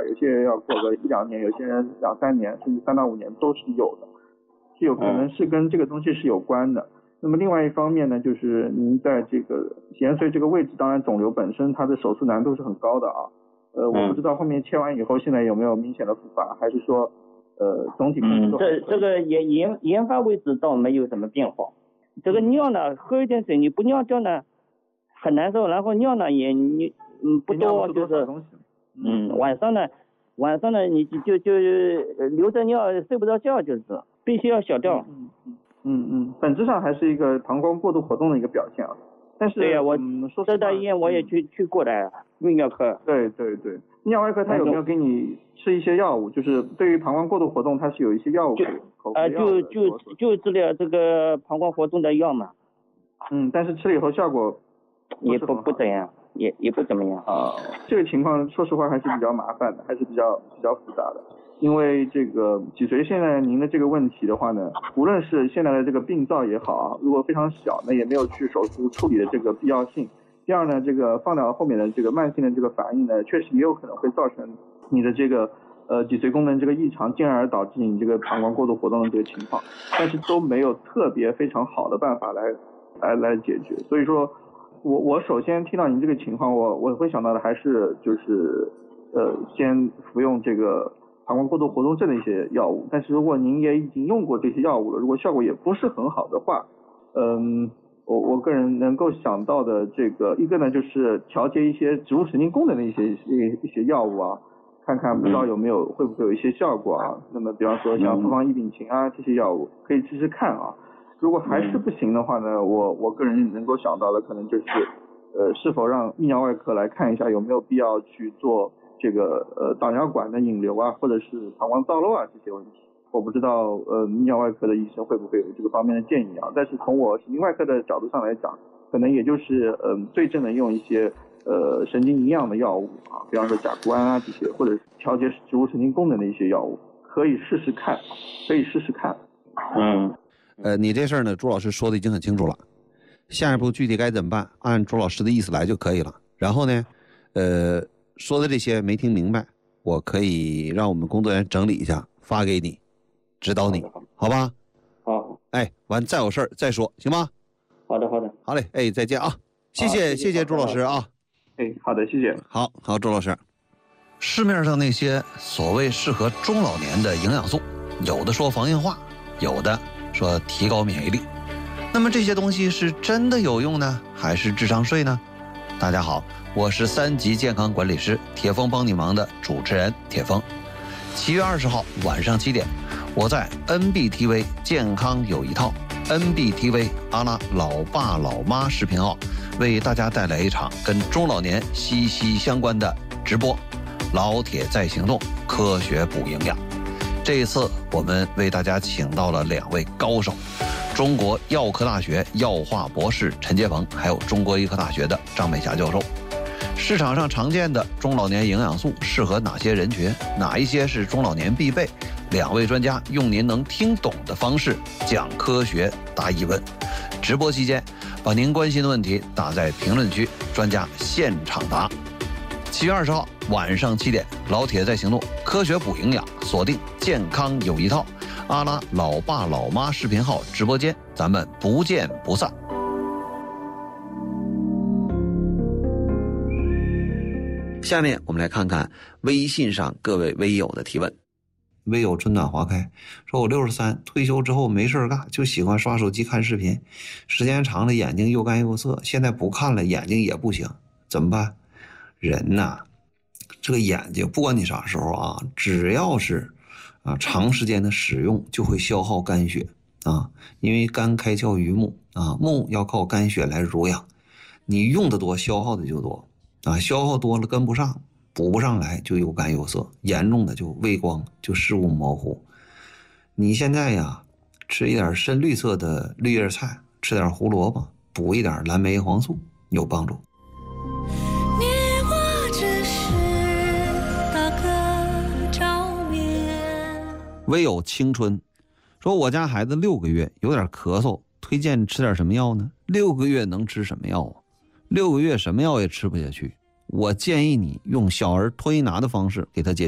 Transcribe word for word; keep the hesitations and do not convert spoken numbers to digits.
有些人要过个一两年，有些人两三年，甚至三到五年都是有的，是有可能是跟这个东西是有关的。那么另外一方面呢，就是您在这个延髓这个位置，当然肿瘤本身它的手术难度是很高的啊。呃，我不知道后面切完以后现在有没有明显的复发，还是说呃总体控制都还可以。 这这个研研研发位置倒没有什么变化。这个尿呢，喝一点水你不尿掉呢很难受，然后尿呢也你嗯不多，就是嗯晚上呢晚上呢你就就留着尿睡不着觉，就是必须要小掉。 嗯嗯嗯嗯，本质上还是一个膀胱过度活动的一个表现啊。但是对呀、啊，我嗯， 这到医院我也去、嗯、去过的泌尿科。 对对对，泌尿外科他有没有给你吃一些药物？就是对于膀胱过度活动，它是有一些药物就口啊、呃、就就就治疗这个膀胱活动的药嘛。 嗯，但是吃了以后效果也不不怎样，也也不怎么样啊。这个情况说实话还是比较麻烦的，还是比较比较复杂的。因为这个脊髓现在您的这个问题的话呢，无论是现在的这个病灶也好啊，如果非常小，那也没有去手术处理的这个必要性。第二呢，这个放疗后面的这个慢性的这个反应呢，确实也有可能会造成你的这个呃脊髓功能这个异常，进而导致你这个膀胱过度活动的这个情况，但是都没有特别非常好的办法来来来解决。所以说我我首先听到您这个情况，我我会想到的还是就是呃先服用这个膀胱过度活动症的一些药物。但是如果您也已经用过这些药物了，如果效果也不是很好的话，嗯。我我个人能够想到的这个一个呢，就是调节一些植物神经功能的一些一一些药物啊，看看不知道有没有会不会有一些效果啊。那么比方说像复方异丙嗪啊这些药物可以试试看啊。如果还是不行的话呢，我我个人能够想到的可能就是呃是否让泌尿外科来看一下有没有必要去做这个呃导尿管的引流啊，或者是膀胱造瘘啊这些问题。我不知道呃泌尿外科的医生会不会有这个方面的建议啊，但是从我神经外科的角度上来讲，可能也就是嗯、呃、对症的用一些呃神经营养的药物啊，比方说甲钴胺啊这些，或者是调节植物神经功能的一些药物，可以试试看，可以试试看。 嗯， 呃，你这事儿呢，朱老师说的已经很清楚了，下一步具体该怎么办，按朱老师的意思来就可以了。然后呢，呃，说的这些没听明白，我可以让我们工作人员整理一下，发给你。指导你，好吧？ 好， 哎，完再有事儿再说，行吗？ 好的，好的， 好嘞，哎，再见啊！谢谢，谢谢朱老师啊！ 哎，好的，谢谢。 好好，朱老师。市面上那些所谓适合中老年的营养素，有的说防硬化，有的说提高免疫力。那么这些东西是真的有用呢，还是智商税呢？大家好，我是三级健康管理师铁峰帮你忙的主持人铁峰。七月二十号晚上七点。我在 N B T V 健康有一套 N B T V 阿拉老爸老妈视频号为大家带来一场跟中老年息息相关的直播，老铁在行动，科学补营养。这一次我们为大家请到了两位高手，中国药科大学药化博士陈杰鹏，还有中国医科大学的张美霞教授。市场上常见的中老年营养素适合哪些人群？哪一些是中老年必备？两位专家用您能听懂的方式讲科学答疑问。直播期间，把您关心的问题打在评论区，专家现场答。七月二十号晚上七点，老铁在行动，科学补营养，锁定健康有一套阿拉老爸老妈视频号直播间，咱们不见不散。下面我们来看看微信上各位微友的提问。微友春暖花开说，我六十三，退休之后没事干，就喜欢刷手机看视频，时间长了眼睛又干又涩，现在不看了眼睛也不行，怎么办？人呐，这个眼睛不管你啥时候啊，只要是啊长时间的使用就会消耗肝血啊，因为肝开窍于目啊，目要靠肝血来濡养，你用的多消耗的就多啊，消耗多了跟不上，补不上来就又干又涩，严重的就畏光，就视物模糊。你现在呀，吃一点深绿色的绿叶菜，吃点胡萝卜，补一点蓝莓黄素，有帮助。 年华只是大哥照面。 唯有青春说，我家孩子六个月有点咳嗽，推荐吃点什么药呢？六个月能吃什么药啊？六个月什么药也吃不下去。我建议你用小儿推拿的方式给他解决。